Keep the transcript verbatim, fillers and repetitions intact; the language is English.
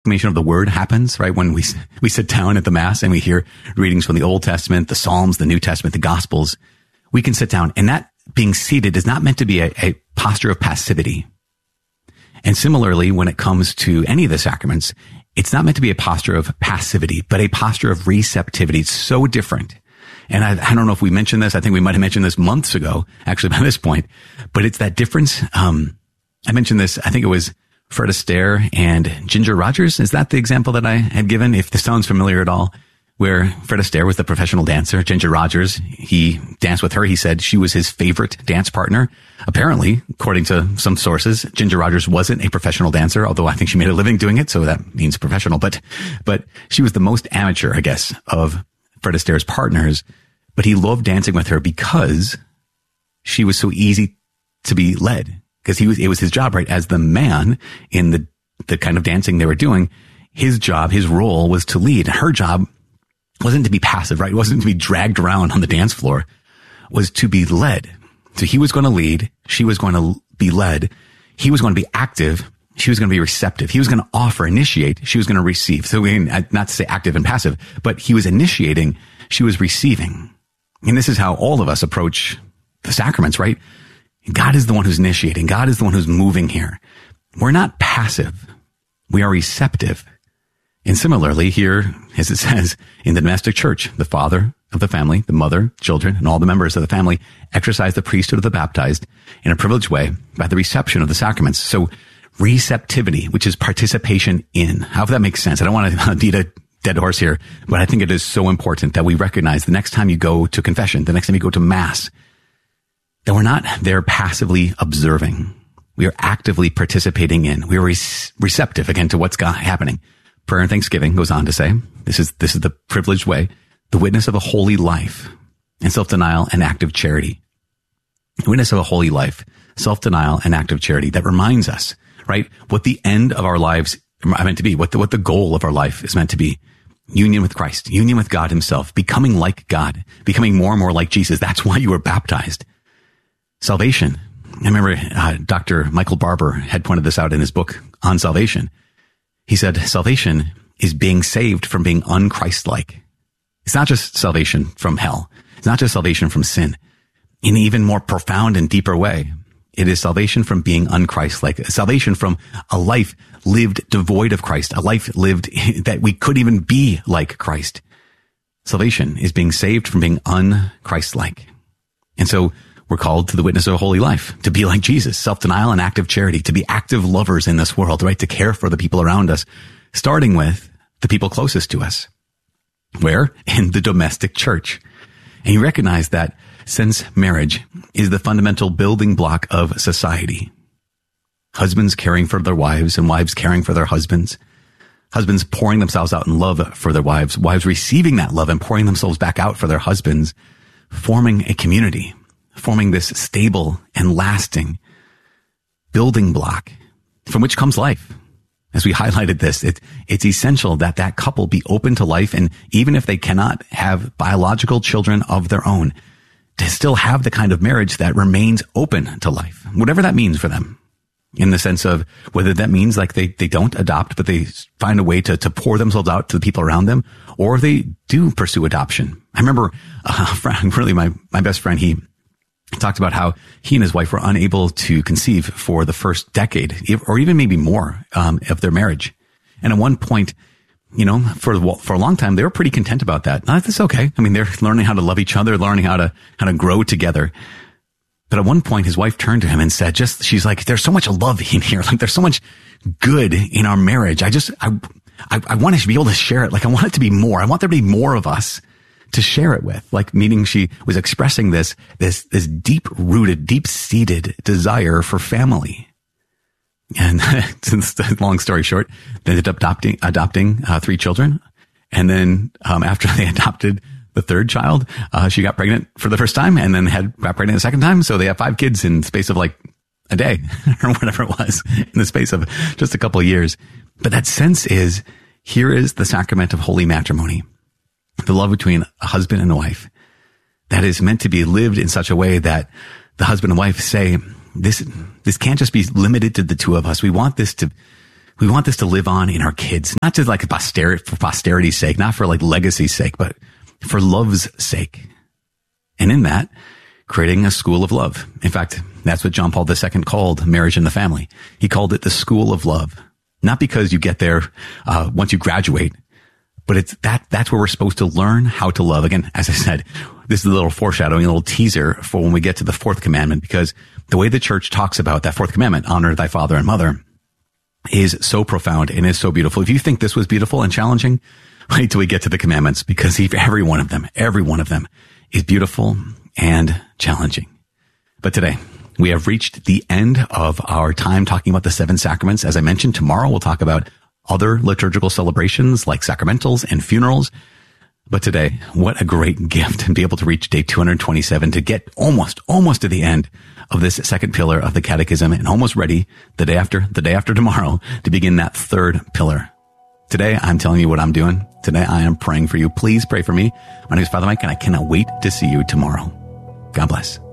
proclamation of the word happens, right? When we, we sit down at the Mass and we hear readings from the Old Testament, the Psalms, the New Testament, the Gospels, we can sit down, and that being seated is not meant to be a, a posture of passivity. And similarly, when it comes to any of the sacraments, it's not meant to be a posture of passivity, but a posture of receptivity. It's so different. And I, I don't know if we mentioned this. I think we might have mentioned this months ago, actually, by this point. But it's that difference. Um, I mentioned this. I think it was Fred Astaire and Ginger Rogers. Is that the example that I had given? If this sounds familiar at all, where Fred Astaire was the professional dancer. Ginger Rogers, he danced with her. He said she was his favorite dance partner. Apparently, according to some sources, Ginger Rogers wasn't a professional dancer, although I think she made a living doing it. So that means professional. But, but she was the most amateur, I guess, of Fred Astaire's partners. But he loved dancing with her because she was so easy to be led. Because he was, it was his job, right? As the man in the, the kind of dancing they were doing, his job, his role was to lead. Her job wasn't to be passive, right? It wasn't to be dragged around on the dance floor, it was to be led. So he was going to lead. She was going to be led. He was going to be active. She was going to be receptive. He was going to offer, initiate. She was going to receive. So we, not to say active and passive, but he was initiating. She was receiving. And this is how all of us approach the sacraments, right? God is the one who's initiating. God is the one who's moving here. We're not passive. We are receptive. And similarly here, as it says in the domestic church, the father of the family, the mother, children, and all the members of the family exercise the priesthood of the baptized in a privileged way by the reception of the sacraments. So receptivity, which is participation in. I hope that makes sense. I don't want to beat a dead horse here, but I think it is so important that we recognize the next time you go to confession, the next time you go to Mass, that we're not there passively observing. We are actively participating in. We are re- receptive again to what's got, happening. Prayer and thanksgiving goes on to say, this is, this is the privileged way, the witness of a holy life and self-denial and active charity. The witness of a holy life, self-denial and active charity that reminds us, right, what the end of our lives are meant to be, what the, what the goal of our life is meant to be. Union with Christ, union with God himself, becoming like God, becoming more and more like Jesus. That's why you were baptized. Salvation. I remember uh, Doctor Michael Barber had pointed this out in his book on salvation. He said, salvation is being saved from being un-Christ-like. It's not just salvation from hell. It's not just salvation from sin. In an even more profound and deeper way, it is salvation from being un-Christ-like. Salvation from a life lived devoid of Christ, a life lived that we couldn't even be like Christ. Salvation is being saved from being un-Christ-like. And so we're called to the witness of a holy life, to be like Jesus, self-denial and active charity, to be active lovers in this world, right? To care for the people around us, starting with the people closest to us. Where? In the domestic church. And you recognize that since marriage is the fundamental building block of society, husbands caring for their wives and wives caring for their husbands, husbands pouring themselves out in love for their wives, wives receiving that love and pouring themselves back out for their husbands, forming a community, forming this stable and lasting building block from which comes life. As we highlighted this, it, it's essential that that couple be open to life. And even if they cannot have biological children of their own, to still have the kind of marriage that remains open to life, whatever that means for them. In the sense of whether that means like they, they don't adopt, but they find a way to, to pour themselves out to the people around them, or they do pursue adoption. I remember, uh, really my, my best friend, he talked about how he and his wife were unable to conceive for the first decade, or even maybe more, um, of their marriage. And at one point, you know, for, for a long time, they were pretty content about that. No, that's okay. I mean, they're learning how to love each other, learning how to, how to grow together. But at one point, his wife turned to him and said, just, she's like, there's so much love in here. Like, there's so much good in our marriage. I just, I, I, I want to be able to share it. Like, I want it to be more. I want there to be more of us to share it with. Like, meaning she was expressing this, this, this deep rooted, deep seated desire for family. And long story short, they ended up adopting, adopting, uh, three children. And then, um, after they adopted the third child, uh, she got pregnant for the first time and then had got pregnant the second time. So they have five kids in the space of like a day or whatever it was, in the space of just a couple of years. But that sense is, here is the sacrament of holy matrimony, the love between a husband and a wife that is meant to be lived in such a way that the husband and wife say, this, this can't just be limited to the two of us. We want this to, We want this to live on in our kids, not just like posterity, for posterity's sake, not for like legacy's sake, but for love's sake. And in that, creating a school of love. In fact, that's what John Paul the Second called marriage and the family. He called it the school of love. Not because you get there uh, once you graduate, but it's that that's where we're supposed to learn how to love. Again, as I said, this is a little foreshadowing, a little teaser for when we get to the fourth commandment, because the way the church talks about that fourth commandment, honor thy father and mother, is so profound and is so beautiful. If you think this was beautiful and challenging, wait till we get to the commandments, because every one of them, every one of them is beautiful and challenging. But today, we have reached the end of our time talking about the seven sacraments. As I mentioned, tomorrow we'll talk about other liturgical celebrations like sacramentals and funerals. But today, what a great gift to be able to reach day two hundred twenty-seven, to get almost, almost to the end of this second pillar of the catechism, and almost ready the day after, the day after tomorrow to begin that third pillar. Today, I'm telling you what I'm doing. Today, I am praying for you. Please pray for me. My name is Father Mike, and I cannot wait to see you tomorrow. God bless.